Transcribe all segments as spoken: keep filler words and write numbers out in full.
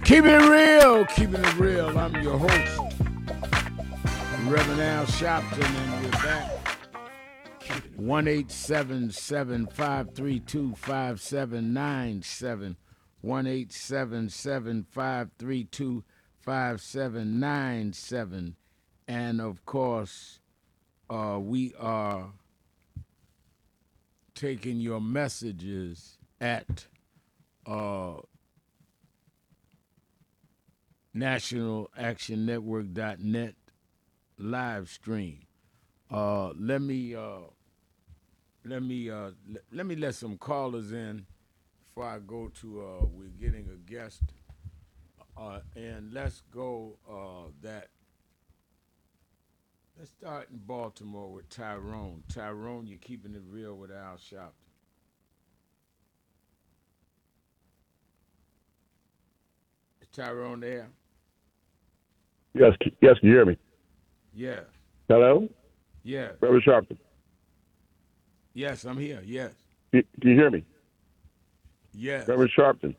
Keeping it real, keeping it real. I'm your host, Reverend Al Sharpton, and we're back. one eight seven seven, five three two, five seven nine seven. one eight seven seven, five three two, five seven nine seven. And of course, uh, we are taking your messages at uh, national action network dot net live stream. Uh, let me uh, let me uh, let, let me let some callers in before I go to. Uh, we're getting a guest, uh, and let's go uh, that. Let's start in Baltimore with Tyrone. Tyrone, you're keeping it real with Al Sharpton. Is Tyrone there? Yes, yes, can you hear me? Yeah. Hello? Yeah. Reverend Sharpton. Yes, I'm here. Yes. Can can you hear me? Yes. Reverend Sharpton.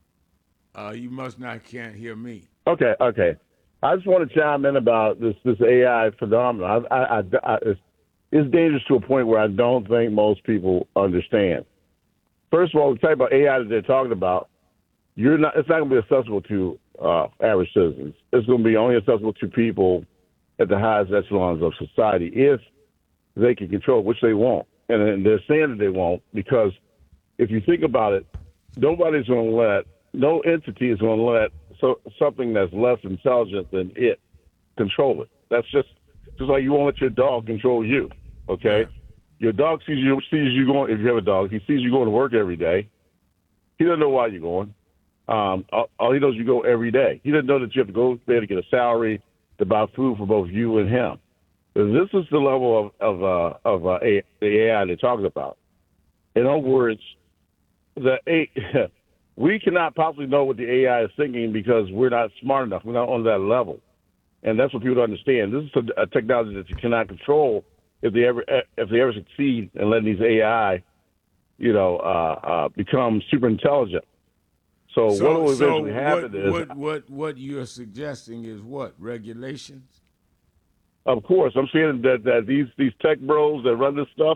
Uh, you must not can't hear me. Okay, okay. I just want to chime in about this this A I phenomenon. I, I, I, I, it's, it's dangerous to a point where I don't think most people understand. First of all, the type of A I that they're talking about, you're not. It's not going to be accessible to uh, average citizens. It's going to be only accessible to people at the highest echelons of society if they can control it, which they won't. And, and they're saying that they won't because if you think about it, nobody's going to let, no entity is going to let so, something that's less intelligent than it control it. That's just just like you won't let your dog control you. Okay, Yeah. your dog sees you sees you going. If you have a dog, he sees you going to work every day. He doesn't know why you're going. Um, all, all he knows is you go every day. He doesn't know that you have to go there to get a salary to buy food for both you and him. This is the level of of uh, of uh, a, the A I they're talking about. In other words, the A, we cannot possibly know what the A I is thinking because we're not smart enough. We're not on that level, and that's what people don't understand. This is a, a technology that you cannot control if they ever if they ever succeed in letting these A I, you know, uh, uh, become super intelligent. So, what So, will so eventually happen what, is, what, what, what you're suggesting is what regulations? of course, I'm saying that, that these these tech bros that run this stuff,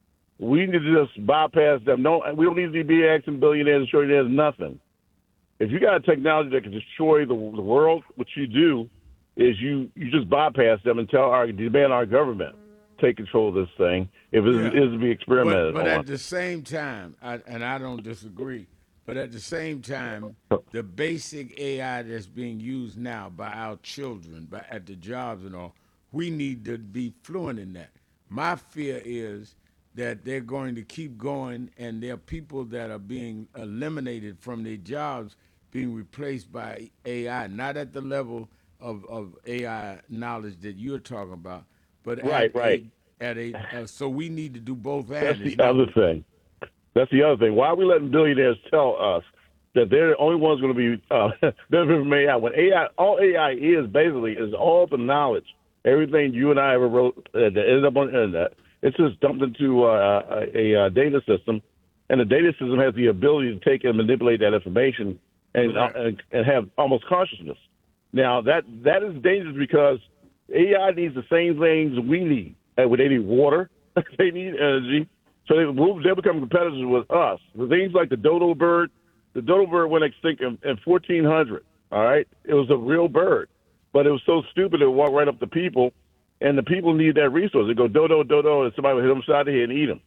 we need to just bypass them. No, we don't need to be asking billionaires and trillionaires nothing. If you got a technology that can destroy the, the world, what you do is you, you just bypass them and tell our demand our government take control of this thing if it Yeah. is to be But experimented but on. at the same time, I, and I don't disagree, but at the same time, the basic A I that's being used now by our children, by at the jobs and all, we need to be fluent in that. My fear is that they're going to keep going, and there are people that are being eliminated from their jobs, being replaced by A I, not at the level of, of A I knowledge that you're talking about, but at Right, right. a at a uh, so we need to do both That's and. It's the not. other thing. That's the other thing. Why are we letting billionaires tell us that they're the only ones going to be uh, benefiting from A I? When A I, all A I is basically is all the knowledge, everything you and I ever wrote uh, that ended up on the internet. It's just dumped into uh, a, a, a data system, and the data system has the ability to take and manipulate that information and uh, and, and have almost consciousness. Now that that is dangerous because A I needs the same things we need. Uh, they need water, they need energy. So they move, they become competitors with us. The things like the dodo bird, the dodo bird went extinct in, in fourteen hundred. All right, it was a real bird, but it was so stupid it would walk right up to people, and the people need that resource. They go dodo dodo, and somebody would hit them side of the head and eat them.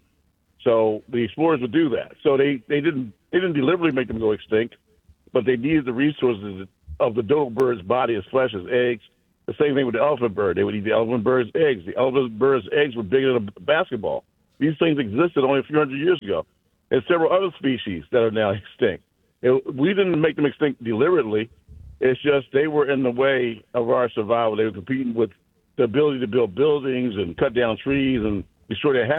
So the explorers would do that. So they, they didn't they didn't deliberately make them go extinct, but they needed the resources of the dodo bird's body, as flesh, as eggs. The same thing with the elephant bird. They would eat the elephant bird's eggs. The elephant bird's eggs were bigger than a basketball. These things existed only a few hundred years ago. And several other species that are now extinct. It, we didn't make them extinct deliberately. It's just they were in the way of our survival. They were competing with the ability to build buildings and cut down trees and destroy their habitat.